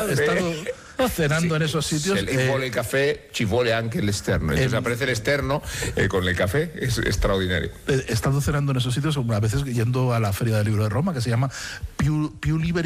estado cenando en esos sitios. Se le vuole il caffè, ci vuole anche l'esterno. Entonces aparece el externo con el café, es extraordinario. He estado cenando en esos sitios, a veces yendo a la Feria del Libro de Roma, que se llama Più Liberi